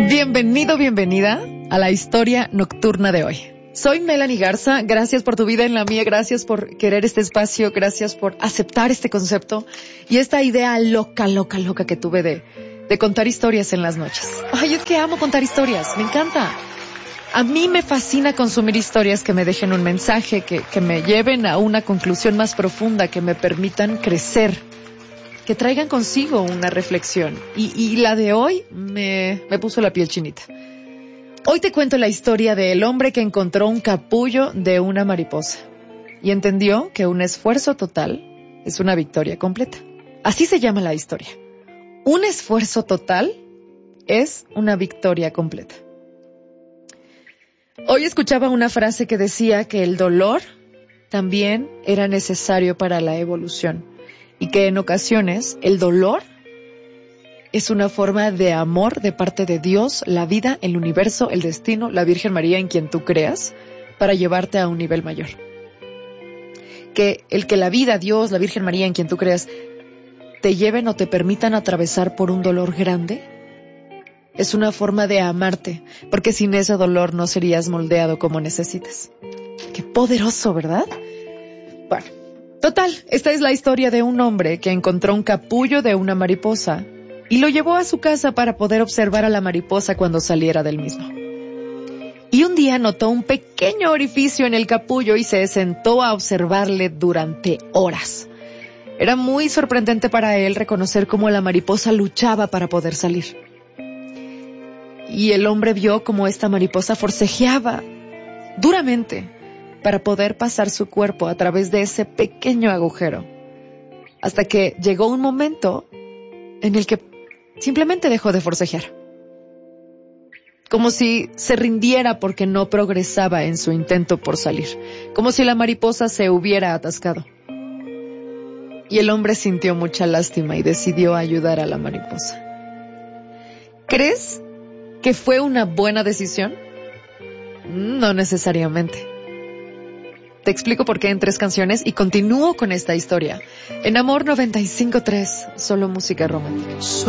Bienvenido, bienvenida a la historia nocturna de hoy. Soy Melanie Garza, gracias por tu vida en la mía, gracias por querer este espacio, gracias por aceptar este concepto y esta idea loca que tuve de contar historias en las noches. Ay, es que amo contar historias, me encanta. A mí me fascina consumir historias que me dejen un mensaje, que me lleven a una conclusión más profunda, que me permitan crecer, que traigan consigo una reflexión. Y la de hoy me puso la piel chinita. Hoy te cuento la historia del hombre que encontró un capullo de una mariposa y entendió que un esfuerzo total es una victoria completa. Así se llama la historia. Un esfuerzo total es una victoria completa. Hoy escuchaba una frase que decía que el dolor también era necesario para la evolución y que en ocasiones el dolor es una forma de amor de parte de Dios, la vida, el universo, el destino, la Virgen María en quien tú creas, para llevarte a un nivel mayor. Que la vida, Dios, la Virgen María en quien tú creas, te lleven o te permitan atravesar por un dolor grande, es una forma de amarte, porque sin ese dolor no serías moldeado como necesitas. Qué poderoso, ¿verdad? Bueno, total, esta es la historia de un hombre que encontró un capullo de una mariposa y lo llevó a su casa para poder observar a la mariposa cuando saliera del mismo. Y un día notó un pequeño orificio en el capullo y se sentó a observarle durante horas. Era muy sorprendente para él reconocer cómo la mariposa luchaba para poder salir. Y el hombre vio cómo esta mariposa forcejeaba duramente para poder pasar su cuerpo a través de ese pequeño agujero. Hasta que llegó un momento en el que simplemente dejó de forcejear. Como si se rindiera porque no progresaba en su intento por salir. Como si la mariposa se hubiera atascado. Y el hombre sintió mucha lástima y decidió ayudar a la mariposa. ¿Crees que fue una buena decisión? No necesariamente. Te explico por qué en 3 canciones y continúo con esta historia. En Amor 95.3, solo música romántica.